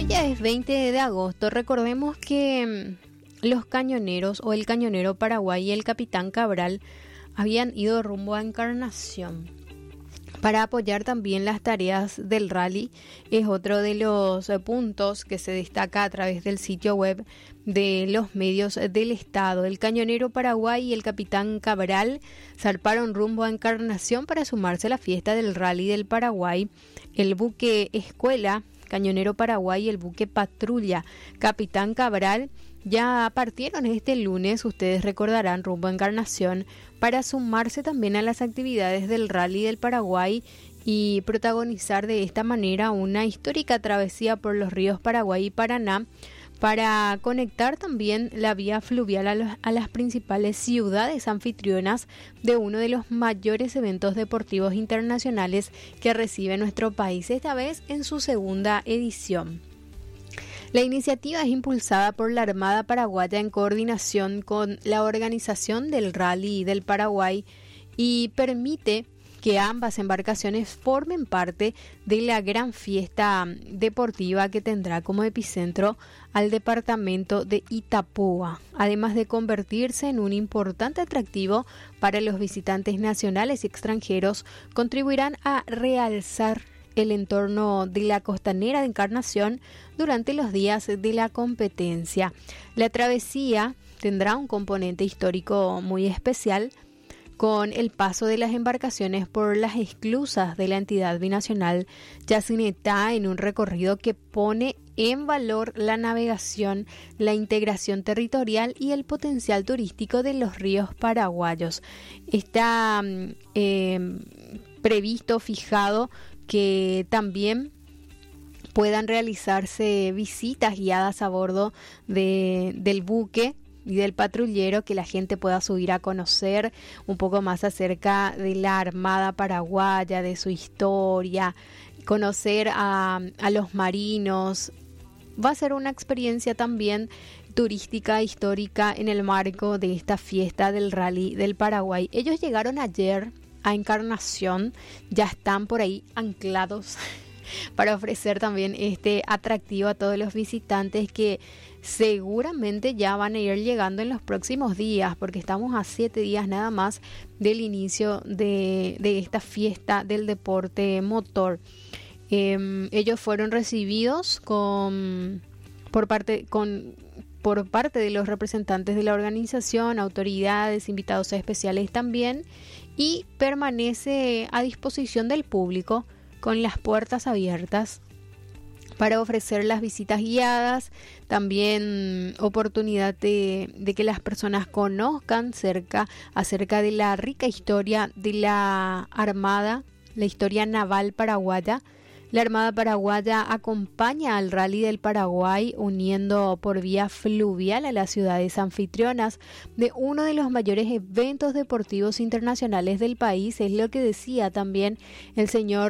Hoy ya es 20 de agosto. Recordemos que los cañoneros o el cañonero Paraguay y el capitán Cabral habían ido rumbo a Encarnación para apoyar también las tareas del rally. Es otro de los puntos que se destaca a través del sitio web de los medios del Estado. El cañonero Paraguay y el capitán Cabral zarparon rumbo a Encarnación para sumarse a la fiesta del rally del Paraguay. El buque Escuela Cañonero Paraguay y el buque Patrulla Capitán Cabral ya partieron este lunes, ustedes recordarán, rumbo a Encarnación para sumarse también a las actividades del Rally del Paraguay y protagonizar de esta manera una histórica travesía por los ríos Paraguay y Paraná para conectar también la vía fluvial a las principales ciudades anfitrionas de uno de los mayores eventos deportivos internacionales que recibe nuestro país, esta vez en su segunda edición. La iniciativa es impulsada por la Armada Paraguaya en coordinación con la organización del Rally del Paraguay y permite que ambas embarcaciones formen parte de la gran fiesta deportiva que tendrá como epicentro al departamento de Itapúa, además de convertirse en un importante atractivo para los visitantes nacionales y extranjeros. Contribuirán a realzar el entorno de la costanera de Encarnación durante los días de la competencia. La travesía tendrá un componente histórico muy especial, con el paso de las embarcaciones por las esclusas de la entidad binacional Yacinetá en un recorrido que pone en valor la navegación, la integración territorial y el potencial turístico de los ríos paraguayos. Está previsto, fijado, que también puedan realizarse visitas guiadas a bordo del buque y del patrullero, que la gente pueda subir a conocer un poco más acerca de la Armada Paraguaya, de su historia, conocer a los marinos. Va a ser una experiencia también turística, histórica, en el marco de esta fiesta del Rally del Paraguay. Ellos llegaron ayer a Encarnación, ya están por ahí anclados para ofrecer también este atractivo a todos los visitantes que seguramente ya van a ir llegando en los próximos días, porque estamos a 7 días nada más del inicio de esta fiesta del deporte motor. Ellos fueron recibidos por parte de los representantes de la organización, autoridades, invitados especiales también, y permanece a disposición del público con las puertas abiertas para ofrecer las visitas guiadas, también oportunidad de que las personas conozcan acerca de la rica historia de la Armada, la historia naval paraguaya. La Armada Paraguaya acompaña al Rally del Paraguay, uniendo por vía fluvial a las ciudades anfitrionas de uno de los mayores eventos deportivos internacionales del país. Es lo que decía también el señor